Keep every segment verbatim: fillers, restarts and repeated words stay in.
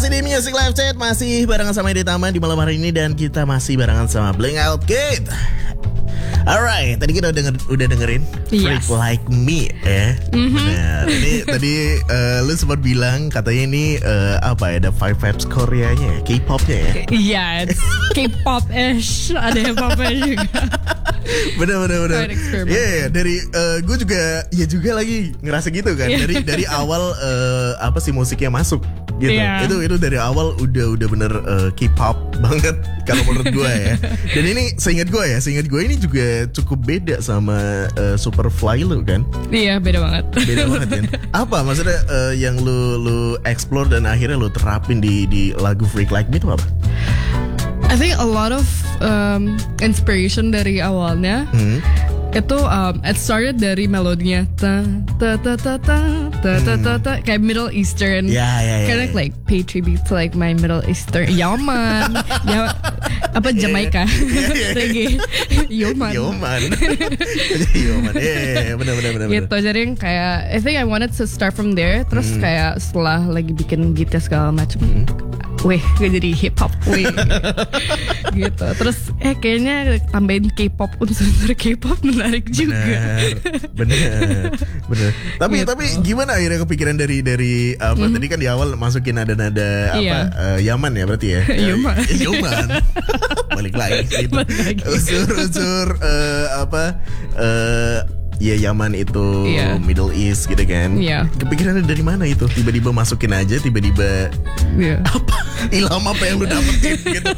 masih di Music Live Chat, masih barengan sama Edi Taman di malam hari ini, dan kita masih barengan sama Blink Out Kid. Alright, tadi kita udah denger, udah dengerin Freak Yes. Like Me ya. Mm-hmm. Benar. Ini tadi uh, lu sempat bilang katanya ini uh, apa ya, ada five vibes Koreanya, K-popnya ya. Iya, yeah, K-pop-ish, ada yang popnya juga. Bener bener bener. Iya yeah, yeah, dari uh, gue juga ya juga lagi ngerasa gitu kan. Yeah. Dari dari awal uh, apa sih musiknya masuk gitu. Yeah. Itu itu dari awal udah udah bener uh, K-pop banget kalau menurut gue ya. Dan ini seingat gue ya, seingat gue ini juga cukup beda sama uh, Superfly lu kan. Iya, beda banget. Beda banget kan. Apa maksudnya uh, yang lu lu explore dan akhirnya lu terapin di di lagu Freak Like Me itu apa? I think a lot of um, inspiration dari awalnya hmm. itu um, it started dari melodinya ta ta ta ta ta ta ta ta ta kayak Middle Eastern. Ya ya ya. Kind of like pay tribute to like my Middle Eastern. Yaman. Ya apa Jamaica. Reggae. Yoman. Yoman. Yoman. Eh, benar benar benar. Gitu, jadi yang kayak I think I wanted to start from there. Terus hmm. kayak setelah lagi bikin gitar segala macam. Hmm. Weh, gue jadi hip hop, weh, gitu. Terus eh kayaknya tambahin K-pop, unsur K-pop menarik juga. Bener, bener. Tapi gitu. Tapi gimana akhirnya kepikiran dari dari apa? Mm-hmm. Tadi kan di awal masukin nada-nada apa? Iya. Uh, Yaman ya berarti ya? Yaman. Yaman. Balik lagi. Gitu. Unsur-unsur uh, apa? Uh, Ya Yaman itu yeah. Middle East gitu kan. Iya. Yeah. Kepikirannya dari mana itu? Tiba-tiba masukin aja, tiba-tiba yeah. apa? Ilham apa yang lu dapetin gitu?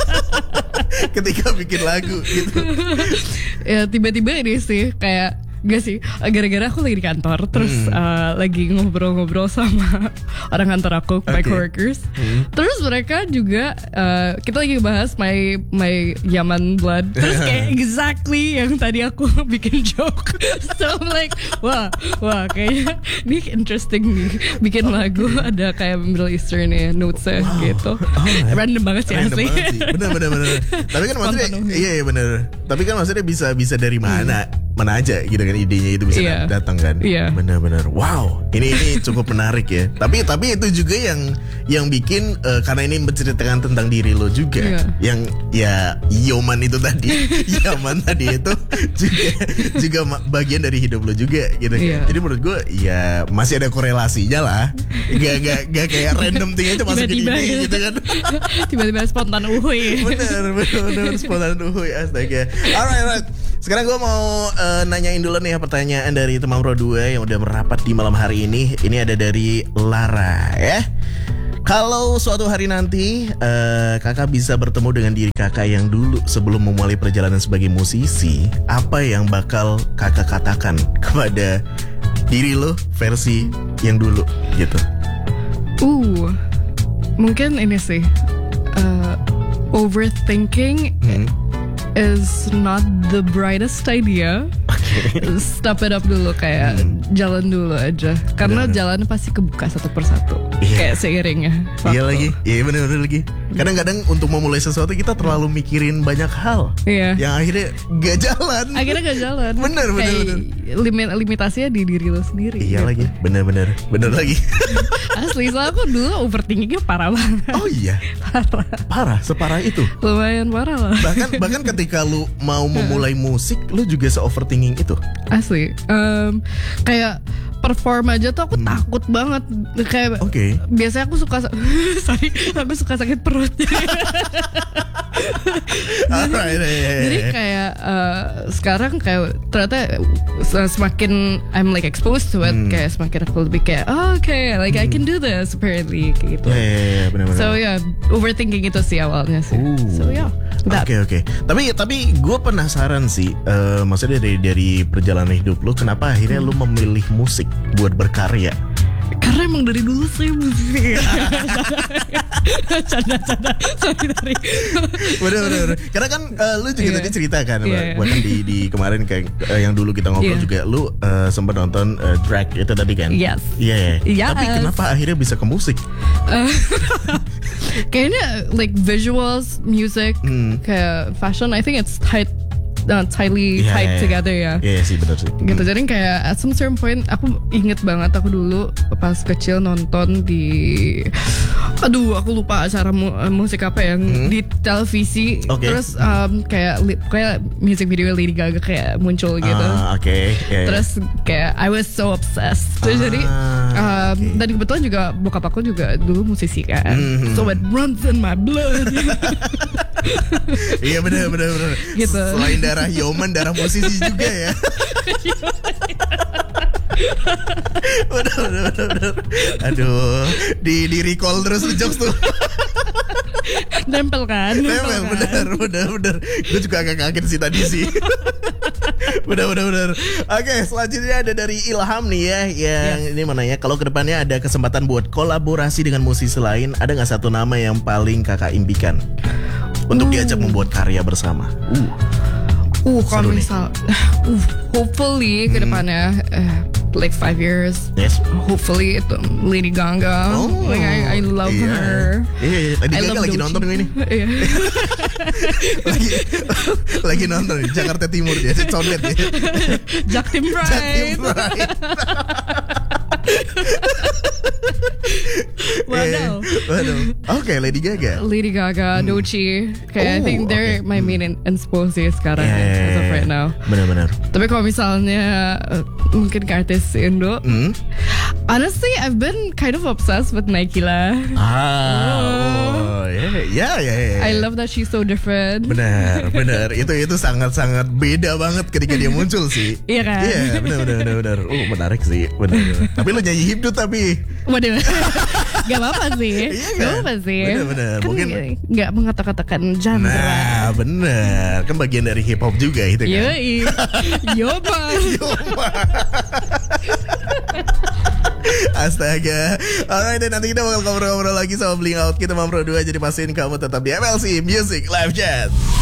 Ketika bikin lagu gitu. Ya tiba-tiba ini sih kayak gak sih, gara-gara aku lagi di kantor terus hmm. uh, lagi ngobrol-ngobrol sama orang kantor aku, okay. my coworkers. Hmm. Terus mereka juga uh, kita lagi bahas my my Yaman blood. Terus kayak exactly yang tadi aku bikin joke. So I'm like, wah, wah kayaknya ini interesting nih. Bikin lagu ada kayak Middle Eastern ya notesnya wow. gitu. Oh, random banget sih asli. Bener bener bener. Tapi kan maksudnya iya iya bener. Tapi kan maksudnya bisa bisa dari mana? Hmm. Mana aja gitu kan idenya itu bisa yeah. datang kan. Yeah. Benar-benar. Wow, ini ini cukup menarik ya. Tapi tapi itu juga yang yang bikin uh, karena ini menceritakan tentang diri lo juga. Yeah. Yang ya Yoman itu tadi, Yaman tadi itu juga juga bagian dari hidup lo juga gitu kan. Yeah. Jadi menurut gue ya masih ada korelasinya lah. Gak gak gak kayak random thing aja masukin ini gitu kan. Tiba-tiba spontan uhuy. Bener bener bener spontan uhuy astaga. Alright alright. Sekarang gue mau uh, nanyain dulu nih pertanyaan dari teman Pro dua yang udah merapat di malam hari ini. Ini ada dari Lara ya. Kalau suatu hari nanti uh, kakak bisa bertemu dengan diri kakak yang dulu sebelum memulai perjalanan sebagai musisi, apa yang bakal kakak katakan kepada diri lo versi yang dulu gitu? Uh, mungkin ini sih uh, overthinking. Hmm. Is not the brightest idea. Okay. Stop it up dulu kayak hmm. jalan dulu aja. Karena bener. Jalan pasti kebuka satu persatu. Yeah. Kayak seiringnya. Waktu. Iya lagi. Iya benar-benar lagi. Kadang-kadang untuk memulai sesuatu kita terlalu mikirin banyak hal. Iya. Yang akhirnya gak jalan. Akhirnya gak jalan. Bener bener bener. Limit limitasinya di diri lo sendiri. Iya gitu. Lagi. Bener-bener. Bener lagi. Asli soalnya aku dulu overthinkingnya parah banget. Oh iya. Parah. Parah. Separah itu. Lumayan parah lah. Bahkan bahkan ketika lu mau memulai musik, lu juga se-overthinking itu. Asli. Um, kayak perform aja tuh aku hmm. takut banget. Kayak okay. biasanya aku suka sorry, aku suka sakit perut. Alright, jadi, yeah, yeah, jadi kayak uh, sekarang kayak ternyata semakin I'm like exposed to it, hmm. kayak semakin aku lebih kayak oh, oke, okay, like hmm. I can do this apparently kayak gitu. Yeah, yeah, yeah, benar-benar. So yeah, overthinking itu sih awalnya sih. Ooh. So yeah. Oke okay, oke. Okay. Tapi tapi gue penasaran sih, uh, maksudnya dari dari perjalanan hidup lu, kenapa akhirnya hmm. lu memilih musik buat berkarya? Karena emang dari dulu saya musik. Canda-canda. Sorry sorry. Bener-bener. Karena kan uh, lu juga yeah. tadi cerita kan, yeah. bahkan di di kemarin kayak uh, yang dulu kita ngobrol yeah. juga, lu uh, sempat nonton uh, drag itu tadi kan? Yes. Iya. Yeah. Yes. Tapi kenapa akhirnya bisa ke musik? Uh, kayaknya like visuals, music, hmm. kayak fashion. I think it's tight. Uh, tightly yeah, tied yeah, together ya. Iya yeah, sih benar sih. Gitu. Jadi kayak at some certain point aku inget banget aku dulu pas kecil nonton di Aduh, aku lupa acara mu- musik apa yang Hmm. di televisi. Oke. Terus um, kayak li- kayak music video Lady Gaga kayak muncul gitu. Ah, oke. Okay. Yeah, Terus kayak I was so obsessed. Terus Ah, jadi um, okay. dan kebetulan juga bokap aku juga dulu musisi kan. Mhm. So it runs in my blood. Iya benar benar benar. Gitu. Selain darah Yoman, darah musisi juga ya. benar, benar, benar, benar. Aduh, di di recall terus tuh jokes tuh. Nempel kan? Memang kan? benar benar benar. Gue juga agak kaget sih tadi sih. benar benar benar. Oke, selanjutnya ada dari Ilham nih ya, yang Yes. ini mana ya? Kalau kedepannya ada kesempatan buat kolaborasi dengan musisi lain, ada nggak satu nama yang paling kakak impikan untuk diajak membuat karya bersama? Uh, Uh, Seru kalau nih. misal, uh, hopefully ke depannya, uh, like five years, yes. hopefully itu Lady Gaga. Like I, I love iya. her. Iya, iya. Lady I Gaga love lagi Doechii. nonton ini. Iya. lagi lagi nonton di Jakarta Timur dia, si Condet ya. Jaktim Jatim Pride. Pride. Waduh. Eh, waduh. Oke, Lady Gaga. Lady Gaga, Doechii. Kayak I Oh, think they're oke. my main in- inspo sih sekarang as of right now. Benar-benar. Tapi kalau misalnya uh, mungkin ke artis Indo, Hmm? honestly I've been kind of obsessed with Naikila. Ah, oh, ya, ya, ya, ya. I love that she's so different. Benar, benar. Itu itu sangat-sangat beda banget ketika dia muncul sih. Iya kan? Iya, benar, benar, benar, benar. Oh, menarik sih, benar. benar. Tapi lo nyanyi hipdut tapi. Waduh, gak apa-apa sih, Iya gak kan? apa-apa sih. Bener-bener, Kan mungkin- gak mengatakan genre. Nah, benar. Kan bagian dari hip hop juga itu kan. Yoi, yoba. Yoma. Astaga. Alright, dan nanti kita bakal ngobrol-ngobrol lagi sama Bling Out. Kita mau berdua, jadi pastiin kamu tetap di M L C Music Live Chat.